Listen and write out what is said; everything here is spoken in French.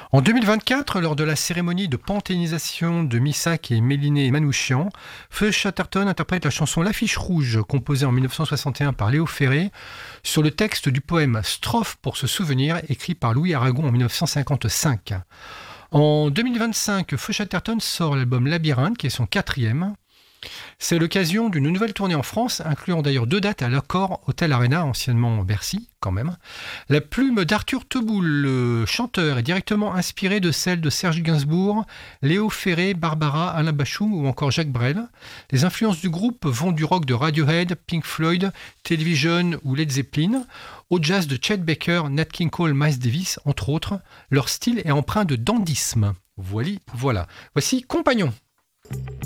En 2024, lors de la cérémonie de panthéonisation de Missak et Méliné Manouchian, Feu Chatterton interprète la chanson L'Affiche Rouge, composée en 1961 par Léo Ferré, sur le texte du poème Strophe pour se souvenir, écrit par Louis Aragon en 1955. En 2025, Feu Chatterton sort l'album Labyrinthe, qui est son 4e. C'est l'occasion d'une nouvelle tournée en France, incluant d'ailleurs 2 dates à l'Accor Hotel Arena, anciennement Bercy, quand même. La plume d'Arthur Teboul, le chanteur, est directement inspirée de celle de Serge Gainsbourg, Léo Ferré, Barbara, Alain Bachung ou encore Jacques Brel. Les influences du groupe vont du rock de Radiohead, Pink Floyd, Television ou Led Zeppelin, au jazz de Chet Baker, Nat King Cole, Miles Davis, entre autres. Leur style est empreint de dandysme. Voilà. Voici Compagnon.